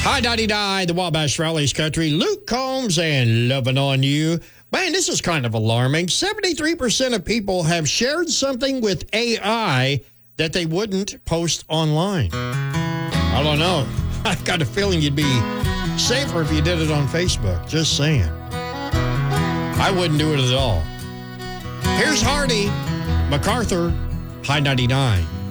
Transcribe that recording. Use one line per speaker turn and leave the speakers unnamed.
Hi, Dottie Die, the Wabash Rallies Country, Luke Combs, and Loving on You. Man, this is kind of alarming. 73% of people have shared something with AI that they wouldn't post online. I don't know. I've got a feeling you'd be safer if you did it on Facebook. Just saying. I wouldn't do it at all. Here's Hardy MacArthur, High 99.